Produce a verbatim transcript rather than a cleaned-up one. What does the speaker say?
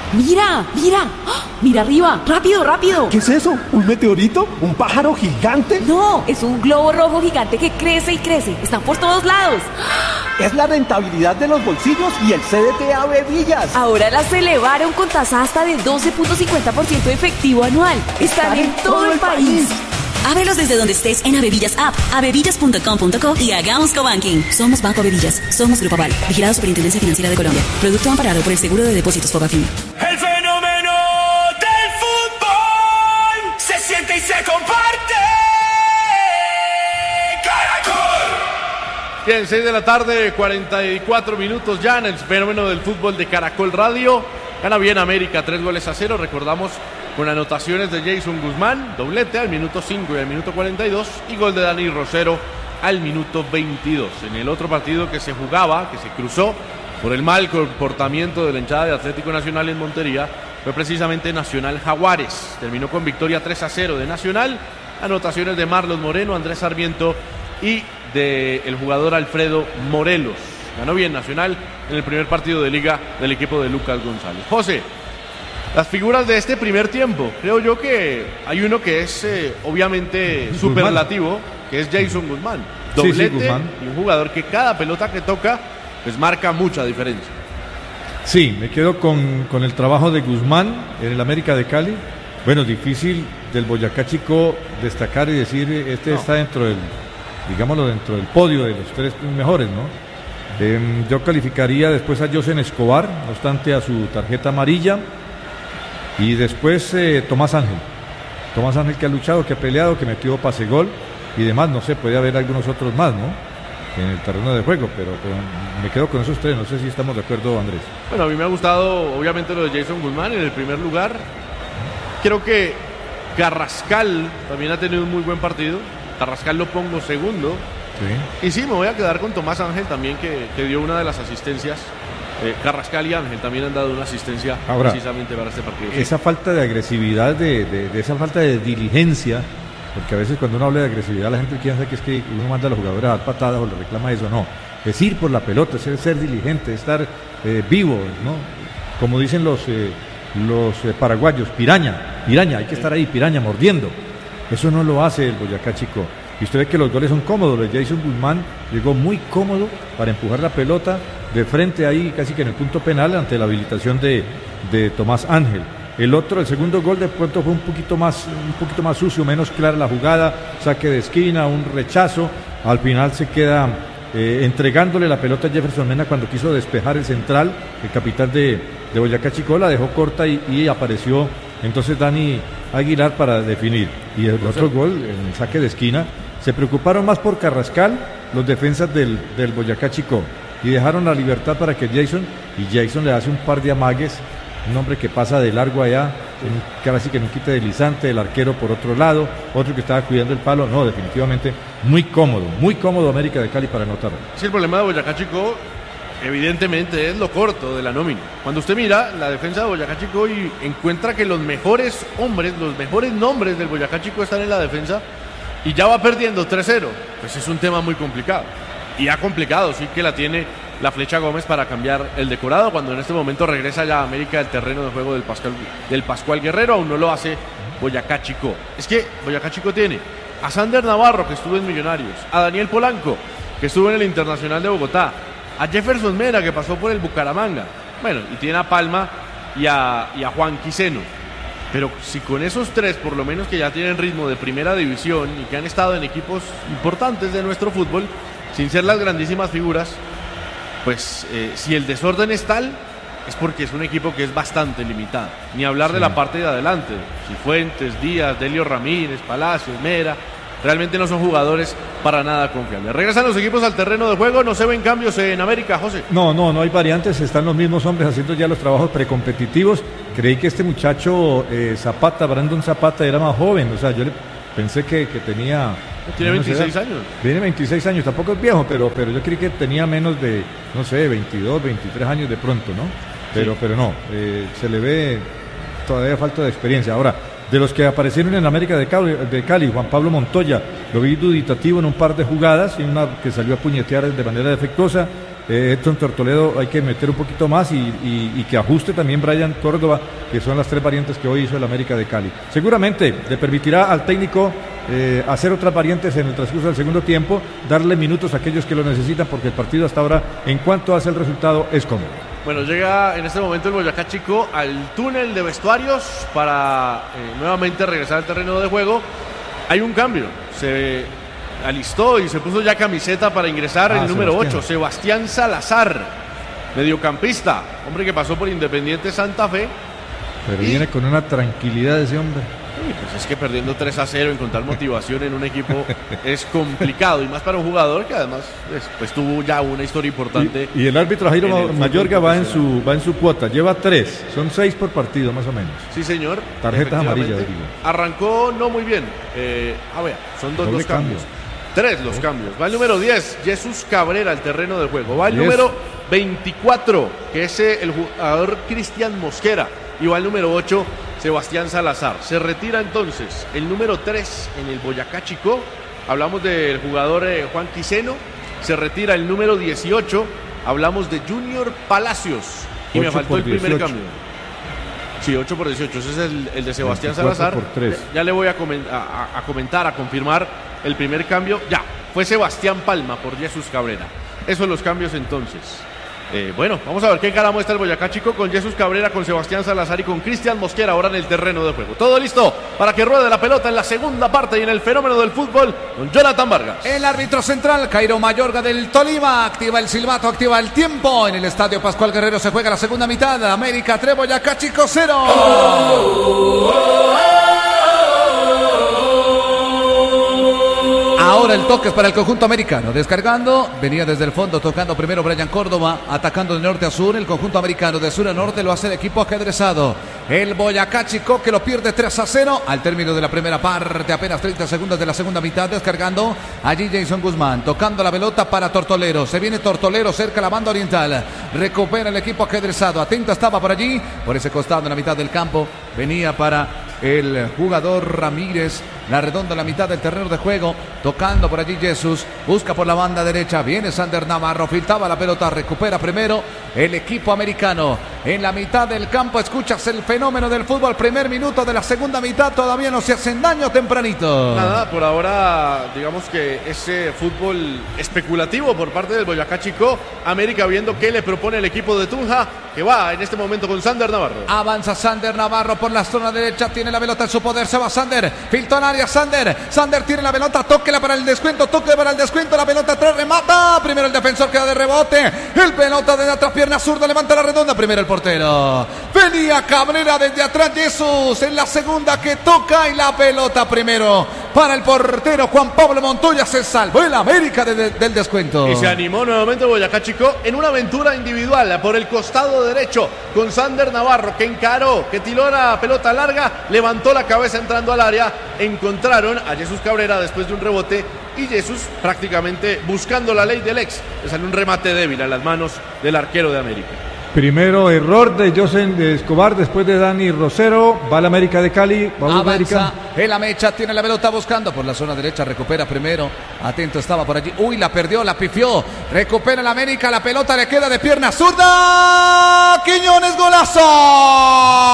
¡Mira! ¡Mira! ¡Ah! ¡Mira arriba! ¡Rápido, rápido! ¿Qué es eso? ¿Un meteorito? ¿Un pájaro gigante? No, es un globo rojo gigante que crece y crece. Están por todos lados. Es la rentabilidad de los bolsillos y el C D T A Bevillas. Ahora las elevaron con tasa hasta de doce punto cincuenta por ciento efectivo anual. Están, Están en, en todo, todo el país. país. Ábrelos desde donde estés en Abevillas App, abevillas punto com punto co y hagamos cobanking. Somos Banco Abevillas. Somos Grupo Aval. Vigilado Superintendencia Financiera de Colombia. Producto amparado por el Seguro de Depósitos Fogafín. El fenómeno del fútbol se siente y se comparte. ¡Caracol! Bien, seis de la tarde, cuarenta y cuatro minutos ya en el fenómeno del fútbol de Caracol Radio. Gana bien América, tres goles a cero. Recordamos con anotaciones de Jason Guzmán, doblete al minuto cinco y al minuto cuarenta y dos, y gol de Dani Rosero al minuto veintidós. En el otro partido que se jugaba, que se cruzó por el mal comportamiento de la hinchada de Atlético Nacional en Montería, fue precisamente Nacional Jaguares. Terminó con victoria tres a cero de Nacional, anotaciones de Marlon Moreno, Andrés Sarmiento y del jugador Alfredo Morelos. Ganó bien Nacional en el primer partido de liga del equipo de Lucas González. José, las figuras de este primer tiempo, creo yo que hay uno que es eh, obviamente superlativo, que es Jason Guzmán. Doblete, sí, sí, Guzmán. Y un jugador que cada pelota que toca pues marca mucha diferencia. Sí, me quedo con, con el trabajo de Guzmán en el América de Cali. Bueno, difícil del Boyacá Chico destacar y decir este no. está dentro del, digámoslo, dentro del podio de los tres mejores, ¿no? Eh, yo calificaría después a Josen Escobar, no obstante a su tarjeta amarilla. Y después eh, Tomás Ángel. Tomás Ángel que ha luchado, que ha peleado, que metió pase gol y demás. No sé, puede haber algunos otros más, ¿no? En el terreno de juego, pero, pero me quedo con esos tres. No sé si estamos de acuerdo, Andrés. Bueno, a mí me ha gustado, obviamente, lo de Jason Guzmán en el primer lugar. Creo que Carrascal también ha tenido un muy buen partido. Carrascal lo pongo segundo. Sí. Y sí, me voy a quedar con Tomás Ángel también, que, que dio una de las asistencias. Eh, Carrascal y Ángel también han dado una asistencia Ahora, precisamente para este partido. Esa sí. falta de agresividad, de, de, de esa falta de diligencia, porque a veces cuando uno habla de agresividad la gente piensa que es que uno manda a los jugadores a dar patadas o le reclama eso. No, es ir por la pelota, es ser, ser diligente, estar eh, vivo, ¿no? Como dicen los, eh, los eh, paraguayos, piraña, piraña, hay que estar ahí, piraña, mordiendo. Eso no lo hace el Boyacá Chico. Y usted ve que los goles son cómodos. El Jason Guzmán llegó muy cómodo para empujar la pelota de frente ahí, casi que en el punto penal, ante la habilitación de, de Tomás Ángel. El otro, el segundo gol de pronto fue un poquito más, un poquito más sucio, menos clara la jugada, saque de esquina, un rechazo. Al final se queda eh, entregándole la pelota a Jefferson Mena cuando quiso despejar el central, el capitán de, de Boyacá Chico, la dejó corta y, y apareció entonces Dani Aguilar para definir. Y el otro gol, en el saque de esquina, se preocuparon más por Carrascal, los defensas del, del Boyacá Chico, y dejaron la libertad para que Jason, y Jason le hace un par de amagues, un hombre que pasa de largo allá, que casi que no quita deslizante, el arquero por otro lado, otro que estaba cuidando el palo. No, definitivamente muy cómodo, muy cómodo América de Cali para anotar. Sí, el problema de Boyacá Chico evidentemente es lo corto de la nómina. Cuando usted mira la defensa de Boyacá Chico y encuentra que los mejores hombres, los mejores nombres del Boyacá Chico están en la defensa, y ya va perdiendo tres cero, pues es un tema muy complicado. Y ha complicado, sí que la tiene la Flecha Gómez para cambiar el decorado, cuando en este momento regresa ya a América del terreno de juego del Pascual, del Pascual Guerrero. Aún no lo hace Boyacá Chico. Es que Boyacá Chico tiene a Sander Navarro, que estuvo en Millonarios, a Daniel Polanco, que estuvo en el Internacional de Bogotá, a Jefferson Mena, que pasó por el Bucaramanga, bueno, y tiene a Palma y a, y a Juan Quiseno. Pero si con esos tres, por lo menos que ya tienen ritmo de primera división y que han estado en equipos importantes de nuestro fútbol, sin ser las grandísimas figuras, pues eh, si el desorden es tal, es porque es un equipo que es bastante limitado. Ni hablar sí. de la parte de adelante, Cifuentes, Díaz, Delio Ramírez, Palacios, Mera, realmente no son jugadores para nada confiables. Regresan los equipos al terreno de juego, no se ven cambios en América, José. No, no, no hay variantes, están los mismos hombres haciendo ya los trabajos precompetitivos. Creí que este muchacho eh, Zapata, Brandon Zapata, era más joven, o sea, yo le pensé que, que tenía... Tiene veintiséis años. Tiene veintiséis años, tampoco es viejo, pero, pero yo creí que tenía menos de, no sé, veintidós, veintitrés años de pronto, ¿no? Pero, sí. pero no, eh, se le ve todavía falta de experiencia. Ahora, de los que aparecieron en América de Cali, de Cali, Juan Pablo Montoya, lo vi duditativo en un par de jugadas, y una que salió a puñetear de manera defectuosa. eh, Edson Tortoledo hay que meter un poquito más y, y, y que ajuste también Brian Córdoba, que son las tres variantes que hoy hizo el América de Cali. Seguramente le permitirá al técnico eh, hacer otras variantes en el transcurso del segundo tiempo, darle minutos a aquellos que lo necesitan, porque el partido hasta ahora, en cuanto hace el resultado, es cómodo. Bueno, llega en este momento el Boyacá Chico al túnel de vestuarios para eh, nuevamente regresar al terreno de juego. Hay un cambio, se alistó y se puso ya camiseta para ingresar ah, el número Sebastián. ocho, Sebastián Salazar, mediocampista, hombre que pasó por Independiente Santa Fe. Pero y... viene con una tranquilidad ese hombre. Sí, pues es que perdiendo tres a cero, encontrar motivación en un equipo es complicado, y más para un jugador que además pues, pues tuvo ya una historia importante. Y, y el árbitro Jairo en el Mayorga fútbol va en su va en su cuota, lleva tres, son seis por partido más o menos. Sí, señor. Tarjetas amarillas, Efectivamente. digo. Arrancó no muy bien. Eh, a ver, son dos Doble los cambios. cambio. Tres los cambios. Va el número diez, Jesús Cabrera, al terreno del juego. Va el diez. número veinticuatro, que es eh, el jugador Cristian Mosquera. Y va el número ocho, Sebastián Salazar. Se retira entonces el número tres en el Boyacá Chico. Hablamos del jugador eh, Juan Quiseno. Se retira el número dieciocho. Hablamos de Junior Palacios. Y me ocho faltó el por primer dieciocho. cambio. Sí, ocho por dieciocho. Ese es el, el de Sebastián veinticuatro Salazar. por tres. Ya, ya le voy a, comen, a, a, a comentar, a confirmar el primer cambio. Ya, fue Sebastián Palma por Jesús Cabrera. Esos son los cambios entonces. Eh, bueno, vamos a ver qué cara muestra el Boyacá Chico con Jesús Cabrera, con Sebastián Salazar y con Cristian Mosquera ahora en el terreno de juego. Todo listo para que ruede la pelota en la segunda parte y en el fenómeno del fútbol con Jonathan Vargas. El árbitro central, Jairo Mayorga del Tolima, activa el silbato, activa el tiempo. En el estadio Pascual Guerrero se juega la segunda mitad. América tres, Boyacá Chico cero. Ahora el toque es para el conjunto americano. Descargando, venía desde el fondo, tocando primero Brian Córdoba, atacando de norte a sur. El conjunto americano de sur a norte lo hace el equipo ajedrezado. El Boyacá Chico, que lo pierde tres a cero al término de la primera parte. Apenas treinta segundos de la segunda mitad. Descargando, allí Jason Guzmán, tocando la pelota para Tortolero. Se viene Tortolero cerca de la banda oriental. Recupera el equipo ajedrezado. Atento estaba por allí, por ese costado en la mitad del campo. Venía para el jugador Ramírez, la redonda en la mitad del terreno de juego, tocando por allí Jesús, busca por la banda derecha, viene Sander Navarro, filtraba la pelota, recupera primero el equipo americano en la mitad del campo. Escuchas el fenómeno del fútbol, primer minuto de la segunda mitad, todavía no se hacen daño tempranito. Nada, por ahora digamos que ese fútbol especulativo por parte del Boyacá Chico. América viendo qué le propone el equipo de Tunja, que va en este momento con Sander Navarro. Avanza Sander Navarro por la zona derecha, tiene la pelota en su poder, se va Sander, filtró al área Sander, Sander tiene la pelota, tóquela para el descuento, toque para el descuento, la pelota atrás, remata, primero el defensor queda de rebote, el pelota de atrás, pierna zurda, levanta la redonda, primero el portero, venía Cabrera desde atrás, Jesús en la segunda que toca y la pelota primero para el portero Juan Pablo Montoya, se salvó el América de, de, del descuento. Y se animó nuevamente Boyacá Chico en una aventura individual por el costado derecho con Sander Navarro, que encaró, que tiró la pelota larga, levantó la cabeza entrando al área, encontraron a Jesús Cabrera después de un rebote y Jesús prácticamente buscando la ley del ex, le salió un remate débil a las manos del arquero de América. Primero error de José Escobar, después de Dani Rosero, va la América de Cali, vamos Avanza América. el Amecha, tiene la pelota buscando por la zona derecha, recupera primero, atento estaba por allí, uy, la perdió, la pifió, recupera el América, la pelota le queda de pierna zurda, Quiñones, golazo.